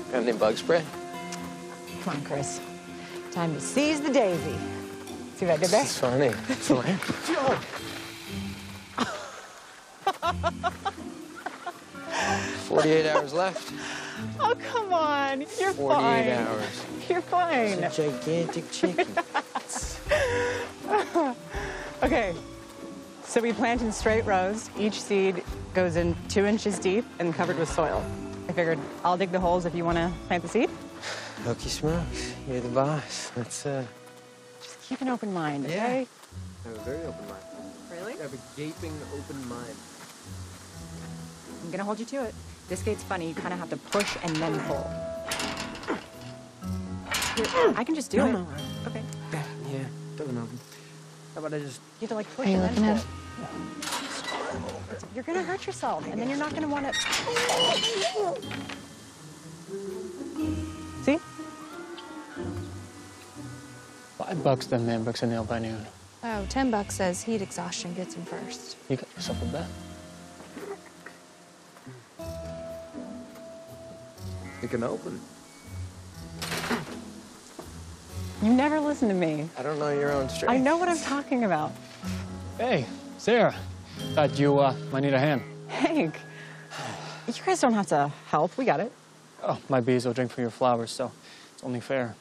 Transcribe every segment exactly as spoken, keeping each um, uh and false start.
Got any bug spray? Come on, Chris. Time to seize the daisy. See what I did there? It's funny. It's funny. Forty-eight hours left. Oh, come on. You're fine. Forty-eight hours. You're fine. It's a gigantic chicken. Okay. So we plant in straight rows. Each seed goes in two inches deep and covered with soil. I figured I'll dig the holes if you want to plant the seed. Hokey smokes. You're the boss. Let's, uh... Just keep an open mind, Yeah. okay? I have a very open mind. Really? I have a gaping open mind. I'm gonna hold you to it. This gate's funny. You kind of have to push and then pull. Here, I can just do No, it. no. Okay. Yeah, yeah. Doesn't open. How about I just... You have to like push Are you and then looking pull. at? You're gonna hurt yourself, and then you're not gonna want to. See? Five bucks, then man books a nail by noon. Oh, ten bucks says heat exhaustion gets him first. You got yourself a bet. It can open. You never listen to me. I don't know your own strength. I know what I'm talking about. Hey, Sarah. Thought you uh, might need a hand. Hank, you guys don't have to help. We got it. Oh, my bees will drink from your flowers, so it's only fair.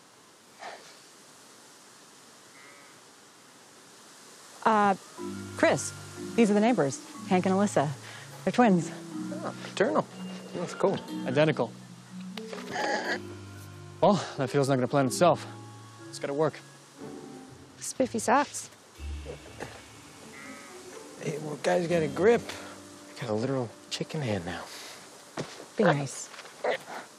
Uh, Chris, these are the neighbors, Hank and Alyssa. They're twins. Oh, paternal. That's cool. Identical. Well, that field's not gonna plant itself. It's gotta work. Spiffy socks. Hey, well, guys got a grip. I got a literal chicken hand now. Be nice.